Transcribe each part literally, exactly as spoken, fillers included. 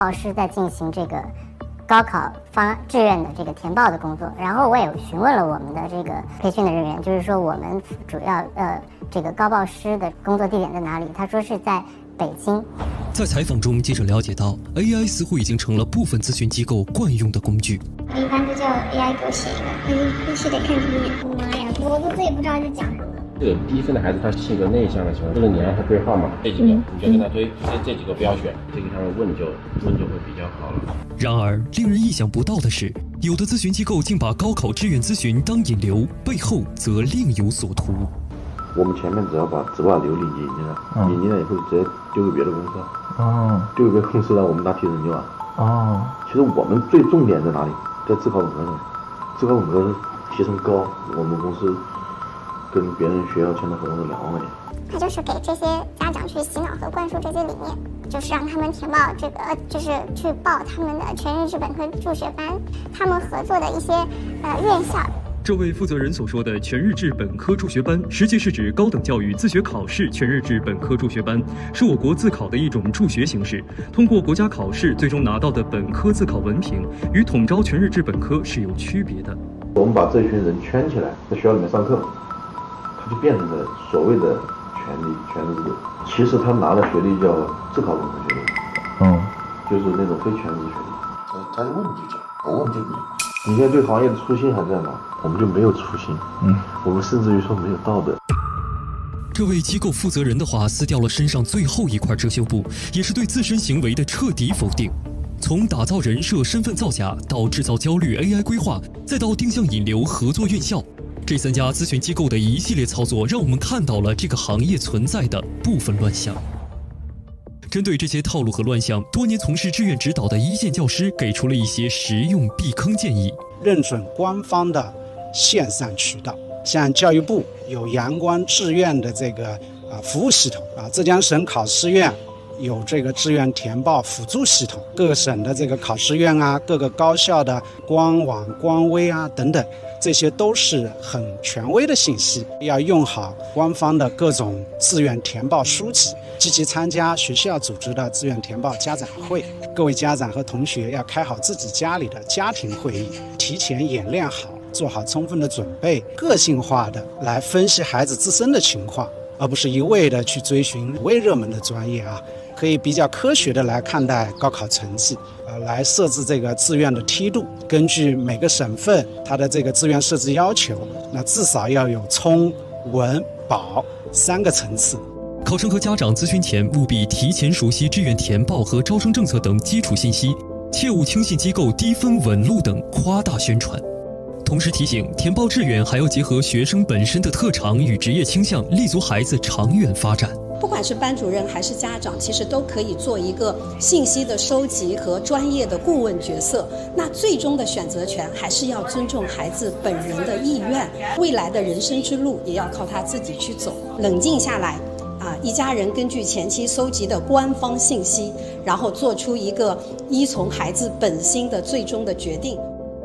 老师在进行这个高考方志愿的这个填报的工作，然后我也询问了我们的这个培训的人员，就是说我们主要呃这个高报师的工作地点在哪里？他说是在北京。 在采访中，记者了解到 A I 似乎已经成了部分咨询机构惯用的工具。 我一般都叫 A I 给我写一个，我就必须得看字面。妈呀，我都自己不知道在讲什么。 这个低分的孩子，他性格内向的情况，这个你让他对号码，这几个你就跟他推，这这几个不要选，这个上面问就问就会比较好了。 然而，令人意想不到的是，有的咨询机构竟把高考志愿咨询当引流，背后则另有所图。 我们前面只要把只把流利引进来，嗯、引进来以后直接丢给别的公司， 哦， 丢给别的公司让我们拿提成就完。 哦， 其实我们最重点在哪里？在自考本科上，自考本科提成高，我们公司跟别人学校签的合同是两万块钱。 他就是给这些家长去洗脑和灌输这些理念，就是让他们填报这个，就是去报他们的全日制本科助学班，他们合作的一些呃院校。 这位负责人所说的全日制本科助学班，实际是指高等教育自学考试全日制本科助学班，是我国自考的一种助学形式。通过国家考试最终拿到的本科自考文凭，与统招全日制本科是有区别的。 我们把这群人圈起来，在学校里面上课，他就变成了所谓的全日全日制。其实他拿的学历叫自考本科学历， 嗯， 就是那种非全日制学历。 他问就讲，我问就问。 你现在对行业的初心还在吗？我们就没有初心，嗯，我们甚至于说没有道德。 这位机构负责人的话撕掉了身上最后一块遮羞布，也是对自身行为的彻底否定。从打造人设、身份造假，到制造焦虑 A I 规划，再到定向引流合作院校，这三家咨询机构的一系列操作，让我们看到了这个行业存在的部分乱象。针对这些套路和乱象，多年从事志愿指导的一线教师给出了一些实用避坑建议。 认准官方的线上渠道，像教育部有阳光志愿的这个啊服务系统啊，浙江省考试院有这个志愿填报辅助系统，各个省的这个考试院啊，各个高校的官网、官微啊等等，这些都是很权威的信息。要用好官方的各种志愿填报书籍，积极参加学校组织的志愿填报家长会。各位家长和同学要开好自己家里的家庭会议，提前演练好，做好充分的准备，个性化的来分析孩子自身的情况，而不是一味的去追寻未热门的专业啊。可以比较科学的来看待高考成绩，呃，来设置这个志愿的梯度。根据每个省份它的这个志愿设置要求，那至少要有冲、文、保三个层次。 考生和家长咨询前，务必提前熟悉志愿填报和招生政策等基础信息，切勿轻信机构低分稳路等夸大宣传。同时提醒，填报志愿还要结合学生本身的特长与职业倾向，立足孩子长远发展。 不管是班主任还是家长，其实都可以做一个信息的收集和专业的顾问角色。那最终的选择权还是要尊重孩子本人的意愿，未来的人生之路也要靠他自己去走。冷静下来啊，一家人根据前期搜集的官方信息，然后做出一个依从孩子本心的最终的决定。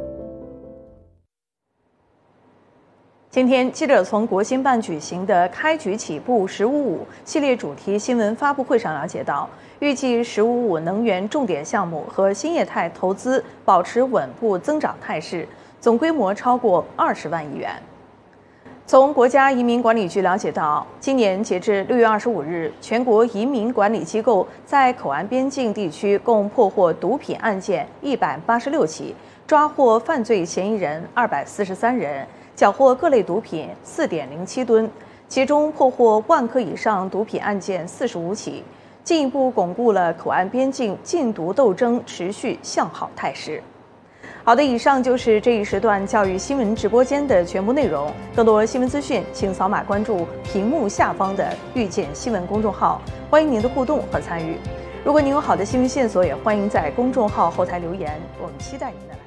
今天，记者从国新办举行的“开局起步十五五”系列主题新闻发布会上了解到，预计“十五五”能源重点项目和新业态投资保持稳步增长态势，总规模超过二十万亿元。从国家移民管理局了解到，今年截至六月二十五日，全国移民管理机构在口岸边境地区共破获毒品案件一百八十六起，抓获犯罪嫌疑人二百四十三人。缴获各类毒品四点零七吨，其中破获万克以上毒品案件四十五起，进一步巩固了口岸边境禁毒斗争持续向好态势。好的，以上就是这一时段教育新闻直播间的全部内容。更多新闻资讯，请扫码关注屏幕下方的“遇见新闻”公众号，欢迎您的互动和参与。如果您有好的新闻线索，也欢迎在公众号后台留言，我们期待您的来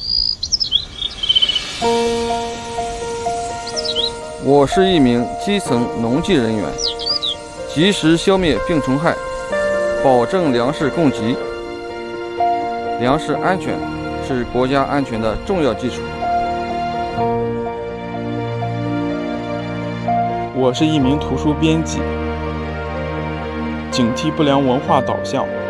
信。 我是一名基层农技人员，及时消灭病虫害，保证粮食供给。粮食安全是国家安全的重要基础。 我是一名图书编辑，警惕不良文化导向，